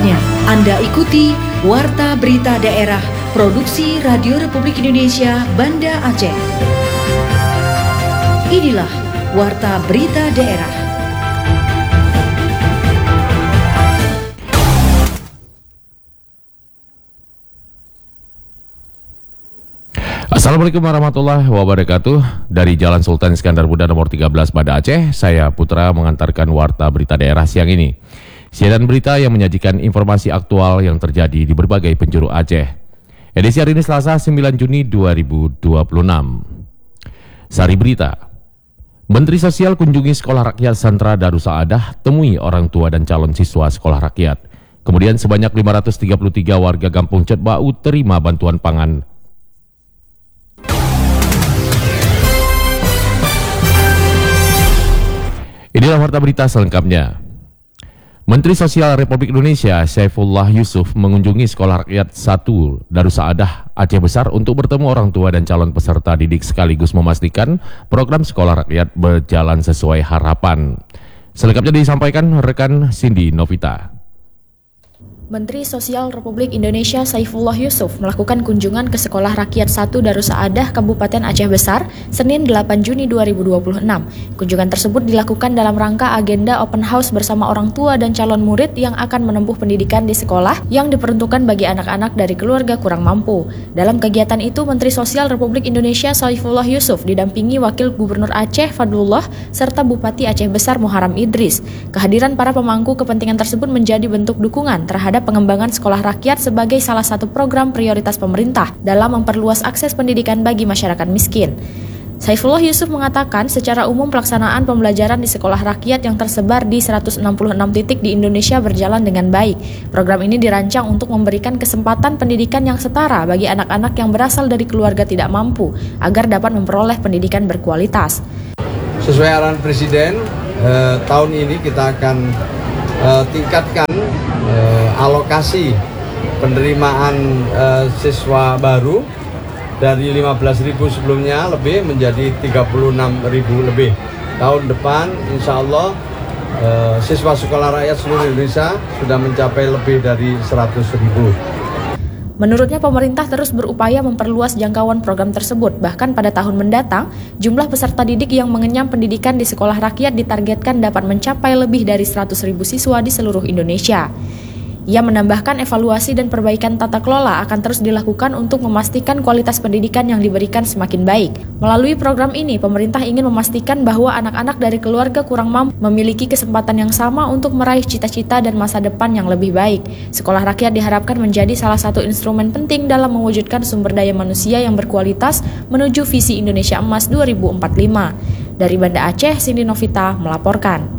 selengkapnya. Anda ikuti Warta Berita Daerah Produksi Radio Republik Indonesia Banda Aceh. Inilah Warta Berita Daerah. Assalamualaikum warahmatullahi wabarakatuh. Dari Jalan Sultan Iskandar Muda nomor 13 Banda Aceh, saya Putra mengantarkan Warta Berita Daerah siang ini. Siaran berita yang menyajikan informasi aktual yang terjadi di berbagai penjuru Aceh. Edisi hari ini Selasa 9 Juni 2026. Sari Berita. Menteri Sosial kunjungi Sekolah Rakyat Sentra Darussaadah, temui orang tua dan calon siswa sekolah rakyat. Kemudian sebanyak 533 warga Kampung Cetbau terima bantuan pangan. Inilah warta berita selengkapnya. Menteri Sosial Republik Indonesia Saifullah Yusuf mengunjungi Sekolah Rakyat 1 Darussaadah Aceh Besar untuk bertemu orang tua dan calon peserta didik sekaligus memastikan program Sekolah Rakyat berjalan sesuai harapan. Selengkapnya disampaikan rekan Cindy Novita. Menteri Sosial Republik Indonesia Saifullah Yusuf melakukan kunjungan ke Sekolah Rakyat 1 Darussaadah Kabupaten Aceh Besar Senin 8 Juni 2026. Kunjungan tersebut dilakukan dalam rangka agenda open house bersama orang tua dan calon murid yang akan menempuh pendidikan di sekolah yang diperuntukkan bagi anak-anak dari keluarga kurang mampu. Dalam kegiatan itu, Menteri Sosial Republik Indonesia Saifullah Yusuf didampingi Wakil Gubernur Aceh Fadlullah serta Bupati Aceh Besar Muharram Idris. Kehadiran para pemangku kepentingan tersebut menjadi bentuk dukungan terhadap pengembangan sekolah rakyat sebagai salah satu program prioritas pemerintah dalam memperluas akses pendidikan bagi masyarakat miskin. Saifullah Yusuf mengatakan secara umum pelaksanaan pembelajaran di sekolah rakyat yang tersebar di 166 titik di Indonesia berjalan dengan baik. Program ini dirancang untuk memberikan kesempatan pendidikan yang setara bagi anak-anak yang berasal dari keluarga tidak mampu agar dapat memperoleh pendidikan berkualitas. Sesuai arahan Presiden, tahun ini kita akan tingkatkan alokasi penerimaan siswa baru dari 15.000 sebelumnya lebih menjadi 36.000 lebih. Tahun depan insya Allah siswa sekolah rakyat seluruh Indonesia sudah mencapai lebih dari 100.000. Menurutnya pemerintah terus berupaya memperluas jangkauan program tersebut. Bahkan pada tahun mendatang, jumlah peserta didik yang mengenyam pendidikan di sekolah rakyat ditargetkan dapat mencapai lebih dari 100.000 siswa di seluruh Indonesia. Ia menambahkan evaluasi dan perbaikan tata kelola akan terus dilakukan untuk memastikan kualitas pendidikan yang diberikan semakin baik. Melalui program ini, pemerintah ingin memastikan bahwa anak-anak dari keluarga kurang mampu memiliki kesempatan yang sama untuk meraih cita-cita dan masa depan yang lebih baik. Sekolah rakyat diharapkan menjadi salah satu instrumen penting dalam mewujudkan sumber daya manusia yang berkualitas menuju visi Indonesia Emas 2045. Dari Banda Aceh, Cindy Novita melaporkan.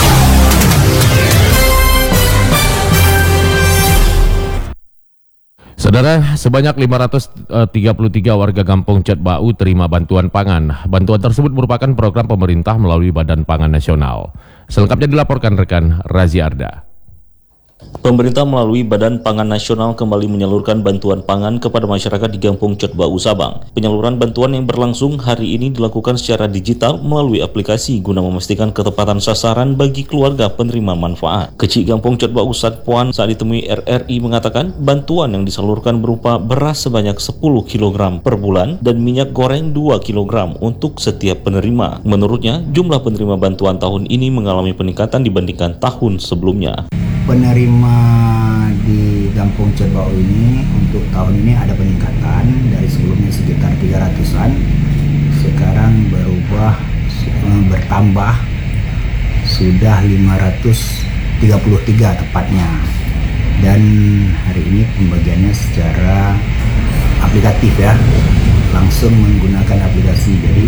Saudara, sebanyak 533 warga Kampung Cetbau terima bantuan pangan. Bantuan tersebut merupakan program pemerintah melalui Badan Pangan Nasional. Selengkapnya dilaporkan rekan Razi Arda. Pemerintah melalui Badan Pangan Nasional kembali menyalurkan bantuan pangan kepada masyarakat di Kampung Cetbau Sabang. Penyaluran bantuan yang berlangsung hari ini dilakukan secara digital melalui aplikasi guna memastikan ketepatan sasaran bagi keluarga penerima manfaat. Kecik Kampung Cetbau Satpuan saat ditemui RRI mengatakan bantuan yang disalurkan berupa beras sebanyak 10 kg per bulan dan minyak goreng 2 kg untuk setiap penerima. Menurutnya, jumlah penerima bantuan tahun ini mengalami peningkatan dibandingkan tahun sebelumnya. Penerima di Kampung Cetbau ini untuk tahun ini ada peningkatan dari sebelumnya sekitar 300-an, sekarang bertambah sudah 533 tepatnya, dan hari ini pembagiannya secara aplikatif ya, langsung menggunakan aplikasi. Jadi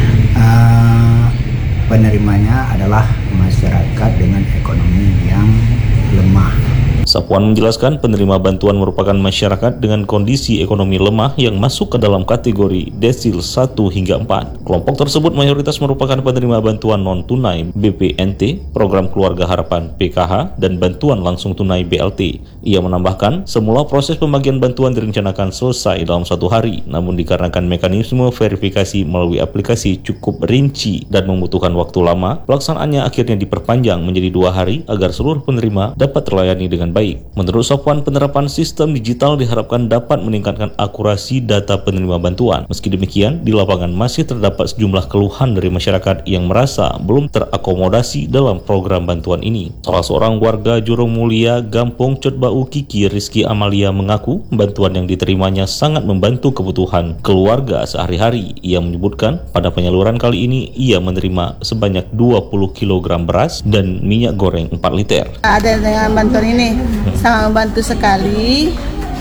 penerimanya adalah masyarakat dengan ekonomi yang lemah. Sapuan menjelaskan penerima bantuan merupakan masyarakat dengan kondisi ekonomi lemah yang masuk ke dalam kategori desil 1 hingga 4. Kelompok tersebut mayoritas merupakan penerima bantuan non-tunai BPNT, Program Keluarga Harapan PKH, dan bantuan langsung tunai BLT. Ia menambahkan, semula proses pembagian bantuan direncanakan selesai dalam 1 hari, namun dikarenakan mekanisme verifikasi melalui aplikasi cukup rinci dan membutuhkan waktu lama, pelaksanaannya akhirnya diperpanjang menjadi 2 hari agar seluruh penerima dapat terlayani dengan baik baik. Menurut Sofwan, penerapan sistem digital diharapkan dapat meningkatkan akurasi data penerima bantuan. Meski demikian, di lapangan masih terdapat sejumlah keluhan dari masyarakat yang merasa belum terakomodasi dalam program bantuan ini. Salah seorang warga Jurong Mulia, Gampong Cotbau, Kiki Rizky Amalia mengaku bantuan yang diterimanya sangat membantu kebutuhan keluarga sehari-hari. Ia menyebutkan pada penyaluran kali ini ia menerima sebanyak 20 kg beras dan minyak goreng 4 liter. Ada dengan bantuan ini sangat membantu sekali.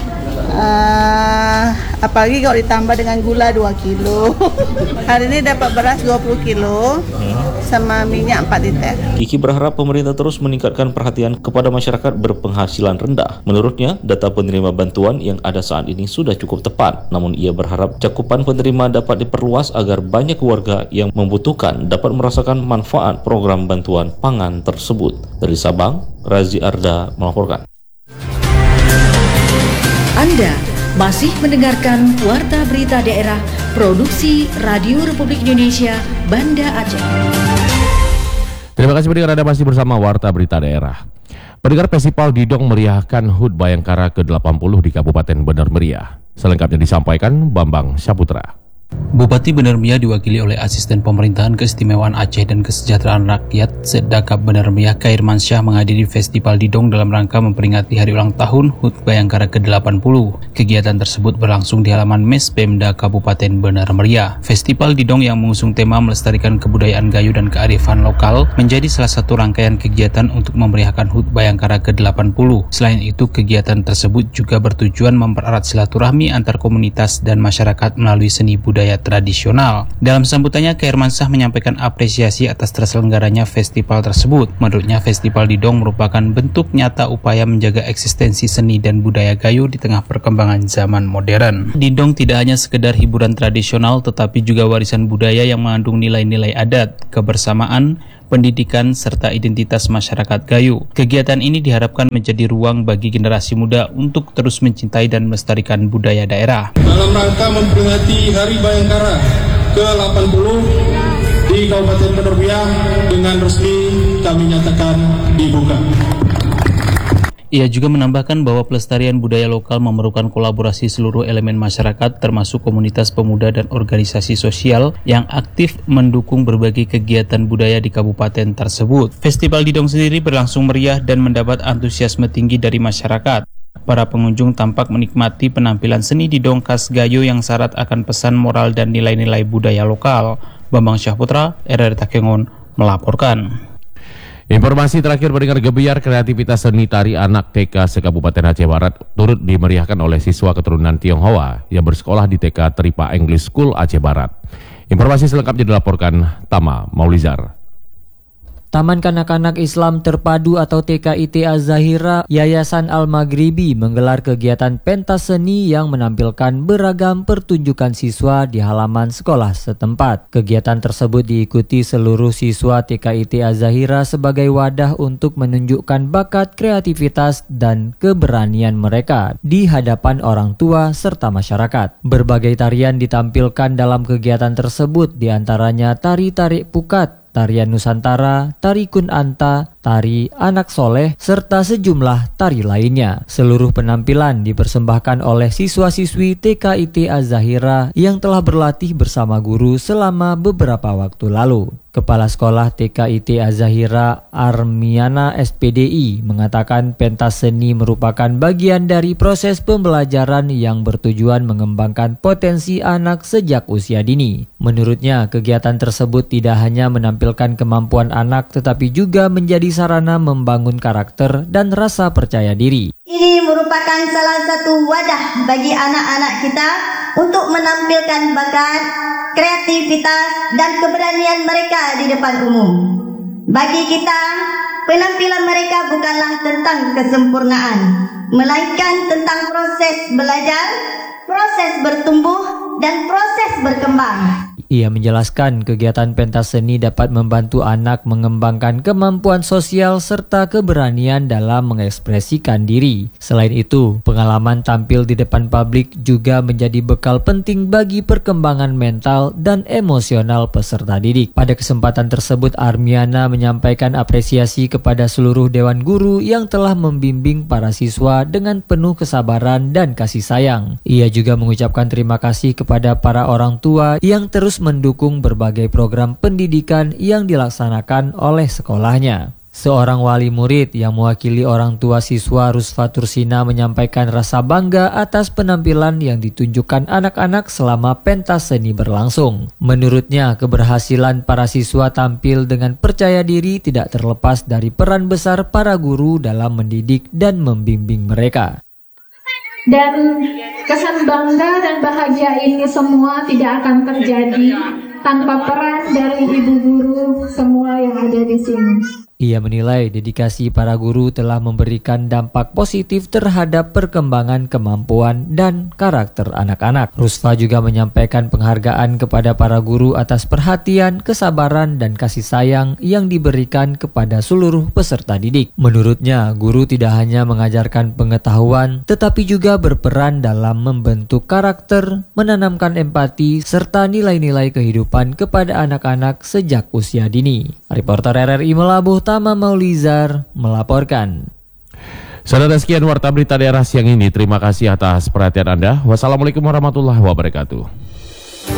Apalagi kalau ditambah dengan gula 2 kilo. Hari ini dapat beras 20 kilo sama minyak 4 liter. Kiki berharap pemerintah terus meningkatkan perhatian kepada masyarakat berpenghasilan rendah. Menurutnya, data penerima bantuan yang ada saat ini sudah cukup tepat. Namun ia berharap cakupan penerima dapat diperluas agar banyak keluarga yang membutuhkan dapat merasakan manfaat program bantuan pangan tersebut. Dari Sabang, Razi Arda melaporkan. Anda masih mendengarkan Warta Berita Daerah Produksi Radio Republik Indonesia Banda Aceh. Terima kasih pendengar, Anda masih bersama Warta Berita Daerah. Pendengar, Festival Didong meriahkan HUT Bayangkara ke-80 di Kabupaten Bener Meriah. Selengkapnya disampaikan Bambang Saputra. Bupati Bener Meriah diwakili oleh Asisten Pemerintahan Keistimewaan Aceh dan Kesejahteraan Rakyat Setdakap Bener Meriah Khairmansyah menghadiri Festival Didong dalam rangka memperingati hari ulang tahun HUT Bayangkara ke-80. Kegiatan tersebut berlangsung di halaman Mes Pemda Kabupaten Bener Meriah. Festival Didong yang mengusung tema melestarikan kebudayaan Gayo dan kearifan lokal menjadi salah satu rangkaian kegiatan untuk memeriahkan HUT Bayangkara ke-80. Selain itu, kegiatan tersebut juga bertujuan mempererat silaturahmi antar komunitas dan masyarakat melalui seni budaya tradisional. Dalam sambutannya, Khairmansyah menyampaikan apresiasi atas terselenggaranya festival tersebut. Menurutnya, Festival Didong merupakan bentuk nyata upaya menjaga eksistensi seni dan budaya Gayo di tengah perkembangan zaman modern. Didong tidak hanya sekedar hiburan tradisional, tetapi juga warisan budaya yang mengandung nilai-nilai adat, kebersamaan, pendidikan, serta identitas masyarakat Gayo. Kegiatan ini diharapkan menjadi ruang bagi generasi muda untuk terus mencintai dan melestarikan budaya daerah. Dalam rangka memperingati Hari Bayangkara ke-80 di Kabupaten Bener Meriah, dengan resmi kami nyatakan dibuka. Ia juga menambahkan bahwa pelestarian budaya lokal memerlukan kolaborasi seluruh elemen masyarakat termasuk komunitas pemuda dan organisasi sosial yang aktif mendukung berbagai kegiatan budaya di kabupaten tersebut. Festival Didong sendiri berlangsung meriah dan mendapat antusiasme tinggi dari masyarakat. Para pengunjung tampak menikmati penampilan seni Didong khas Gayo yang syarat akan pesan moral dan nilai-nilai budaya lokal. Bambang Syahputra, RRI Takengon, melaporkan. Informasi terakhir, pendengar, gebiar kreativitas seni tari anak TK se-Kabupaten Aceh Barat turut dimeriahkan oleh siswa keturunan Tionghoa yang bersekolah di TK Tripa English School Aceh Barat. Informasi selengkapnya dilaporkan Tama Maulizar. Taman Kanak-Kanak Islam Terpadu atau TKIT Az-Zahira Yayasan Al-Maghribi menggelar kegiatan pentas seni yang menampilkan beragam pertunjukan siswa di halaman sekolah setempat. Kegiatan tersebut diikuti seluruh siswa TKIT Az-Zahira sebagai wadah untuk menunjukkan bakat, kreativitas, dan keberanian mereka di hadapan orang tua serta masyarakat. Berbagai tarian ditampilkan dalam kegiatan tersebut, diantaranya tari tarik pukat, tarian Nusantara, tari Kun Anta, tari Anak Soleh, serta sejumlah tari lainnya. Seluruh penampilan dipersembahkan oleh siswa-siswi TKIT Az-Zahira yang telah berlatih bersama guru selama beberapa waktu lalu. Kepala Sekolah TKIT Az-Zahira Armiana SPDI mengatakan pentas seni merupakan bagian dari proses pembelajaran yang bertujuan mengembangkan potensi anak sejak usia dini. Menurutnya, kegiatan tersebut tidak hanya menampilkan kemampuan anak tetapi juga menjadi sarana membangun karakter dan rasa percaya diri. Ini merupakan salah satu wadah bagi anak-anak kita untuk menampilkan bakat, kreativitas, dan keberanian mereka di depan umum. Bagi kita, penampilan mereka bukanlah tentang kesempurnaan, melainkan tentang proses belajar, proses bertumbuh, dan proses berkembang. Ia menjelaskan kegiatan pentas seni dapat membantu anak mengembangkan kemampuan sosial serta keberanian dalam mengekspresikan diri. Selain itu, pengalaman tampil di depan publik juga menjadi bekal penting bagi perkembangan mental dan emosional peserta didik. Pada kesempatan tersebut, Armiana menyampaikan apresiasi kepada seluruh dewan guru yang telah membimbing para siswa dengan penuh kesabaran dan kasih sayang. Ia juga mengucapkan terima kasih kepada para orang tua yang terus mendukung berbagai program pendidikan yang dilaksanakan oleh sekolahnya. Seorang wali murid yang mewakili orang tua siswa, Rusfa Tursina, menyampaikan rasa bangga atas penampilan yang ditunjukkan anak-anak selama pentas seni berlangsung. Menurutnya, keberhasilan para siswa tampil dengan percaya diri tidak terlepas dari peran besar para guru dalam mendidik dan membimbing mereka. Dan kesan bangga dan bahagia ini semua tidak akan terjadi tanpa peran dari ibu guru semua yang ada di sini. Ia menilai dedikasi para guru telah memberikan dampak positif terhadap perkembangan kemampuan dan karakter anak-anak. Rusfa juga menyampaikan penghargaan kepada para guru atas perhatian, kesabaran, dan kasih sayang yang diberikan kepada seluruh peserta didik. Menurutnya, guru tidak hanya mengajarkan pengetahuan, tetapi juga berperan dalam membentuk karakter, menanamkan empati, serta nilai-nilai kehidupan kepada anak-anak sejak usia dini. Reporter RRI Melabuh, Tama Maulizar melaporkan. Saudara, sekian Warta Berita Daerah siang ini. Terima kasih atas perhatian Anda. Wassalamualaikum warahmatullahi wabarakatuh.